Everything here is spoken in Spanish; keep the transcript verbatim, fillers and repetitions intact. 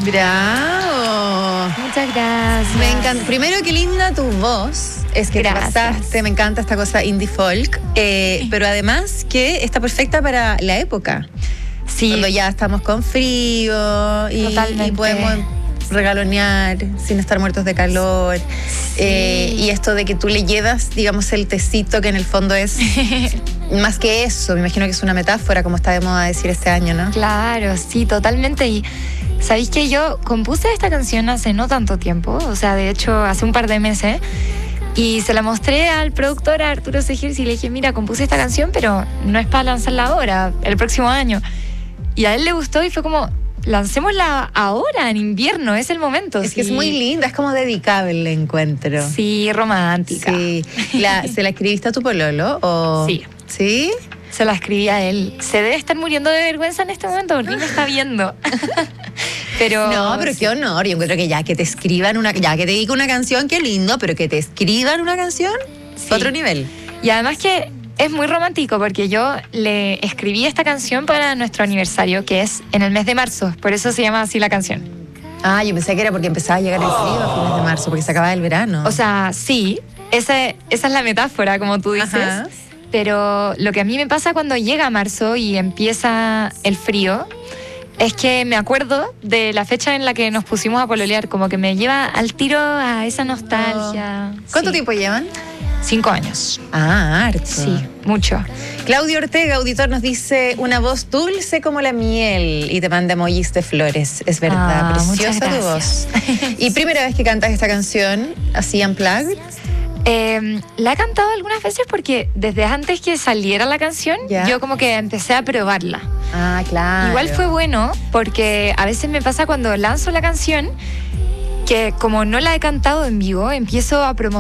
¡Bravo! Muchas gracias. Me encanta. Primero, qué linda tu voz. Es que Gracias. te pasaste, me encanta esta cosa indie folk. Eh, pero además que está perfecta para la época. Sí. Cuando ya estamos con frío y, Totalmente. y podemos regalonear sin estar muertos de calor. Sí. Eh, y esto de que tú le llevas, digamos, el tecito, que en el fondo es más que eso. Me imagino que es una metáfora, como está de moda decir este año, ¿no? Claro, sí, totalmente. Y sabéis que yo compuse esta canción hace no tanto tiempo, o sea, de hecho, hace un par de meses. Y se la mostré al productor, a Arturo Segers, y le dije, mira, compuse esta canción, pero no es para lanzarla ahora, el próximo año. Y a él le gustó y fue como, lancémosla ahora, en invierno, es el momento. Es sí. que es muy linda, es como dedicable el encuentro. Sí, romántica. Sí. La, ¿Se la escribiste a tu pololo? O... Sí. ¿Sí? Se la escribí a él. Se debe estar muriendo de vergüenza en este momento porque me está viendo. Pero No, pero sí. qué honor. Yo encuentro que ya que te escriban una, ya que te diga una canción, qué lindo, pero que te escriban una canción, Sí. otro nivel. Y además que es muy romántico porque yo le escribí esta canción para nuestro aniversario, que es en el mes de marzo. Por eso se llama así la canción. Ah, yo pensé que era porque empezaba a llegar el frío a fines de marzo, porque se acababa el verano. O sea, sí, esa, esa es la metáfora, como tú dices. Ajá. Pero lo que a mí me pasa cuando llega marzo y empieza el frío es que me acuerdo de la fecha en la que nos pusimos a pololear, como que me lleva al tiro a esa nostalgia. ¿Cuánto Sí. tiempo llevan? Cinco años. Ah, harto. Sí, mucho. Claudio Ortega, auditor, nos dice una voz dulce como la miel y te manda emojis de flores. Es verdad, Ah, preciosa muchas tu voz. gracias. ¿Y primera vez que cantas esta canción así unplugged? Eh, la he cantado algunas veces porque desde antes que saliera la canción, Ya. yo como que empecé a probarla. Ah, claro. Igual fue bueno porque a veces me pasa cuando lanzo la canción que como no la he cantado en vivo, empiezo a promocionar